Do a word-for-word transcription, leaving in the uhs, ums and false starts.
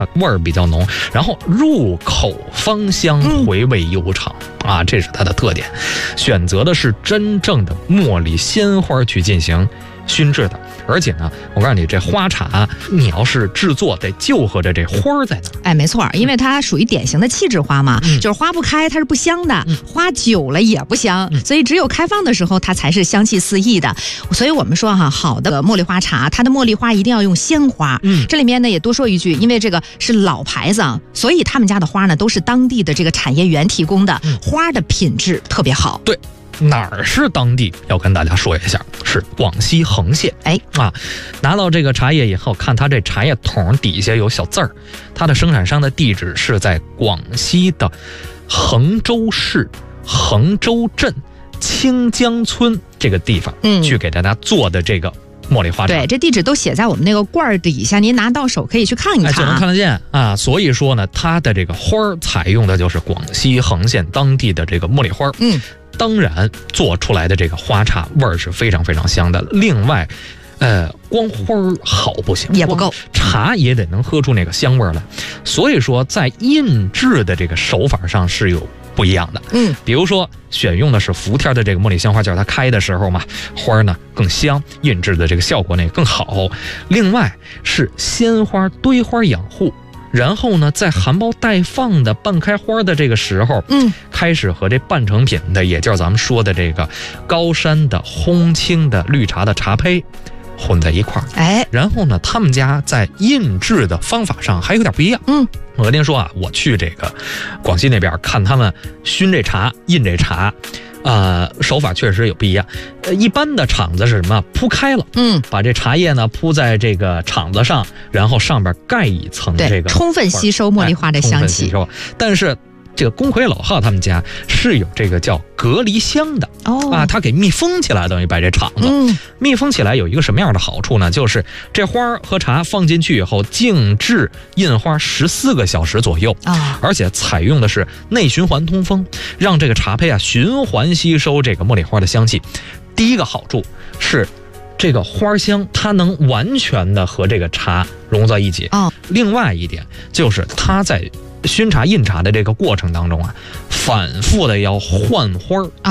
味儿比较浓，然后入口芳香，回味悠长、嗯、啊，这是它的特点。选择的是真正的茉莉鲜花去进行熏制的，而且呢，我告诉你，这花茶你要是制作得就合着这花在那儿。 哎，没错，因为它属于典型的气质花嘛，嗯、就是花不开它是不香的，嗯、花久了也不香、嗯，所以只有开放的时候它才是香气四溢的。所以我们说哈，好的茉莉花茶，它的茉莉花一定要用鲜花。嗯，这里面呢也多说一句，因为这个是老牌子，所以他们家的花呢都是当地的这个产业园提供的，嗯、花的品质特别好。 对。哪儿是当地？要跟大家说一下，是广西横县。 哎啊，拿到这个茶叶以后，看它这茶叶桶底下有小字儿，它的生产商的地址是在广西的衡州市衡州镇清江村这个地方，嗯，去给大家做的这个茉莉花茶。 对，这地址都写在我们那个罐儿底下，您拿到手可以去看一看、啊哎、就能看得见啊。所以说呢，它的这个花采用的就是广西横县当地的这个茉莉花。嗯。当然，做出来的这个花茶味儿是非常非常香的。另外，呃，光花好不行， 也不够， 茶也得能喝出那个香味来。所以说，在印制的这个手法上是有不一样的。嗯，比如说选用的是伏天的这个茉莉香花，就是它开的时候嘛，花呢更香，印制的这个效果呢也更好。另外是鲜花堆花养护。然后呢，在含苞待放的半开花的这个时候，嗯，开始和这半成品的，也就是咱们说的这个高山的烘青的绿茶的茶胚混在一块儿。哎，然后呢，他们家在印制的方法上还有点不一样。嗯，我跟您说啊，我去这个广西那边看他们熏这茶、印这茶。呃，手法确实有不一样。呃，一般的厂子是什么？铺开了，嗯，把这茶叶呢铺在这个厂子上，然后上边盖一层这个， 充分吸收茉莉花的香气。 哎、但是这个公奎老号他们家是有这个叫隔离箱的哦啊，它给密封起来，等于把这厂子、嗯、密封起来有一个什么样的好处呢？就是这花和茶放进去以后，静置印花十四个小时左右啊、哦，而且采用的是内循环通风，让这个茶胚啊循环吸收这个茉莉花的香气。第一个好处是这个花香它能完全的和这个茶融在一起啊、哦。另外一点就是它在熏茶印茶的这个过程当中啊，反复的要换花啊。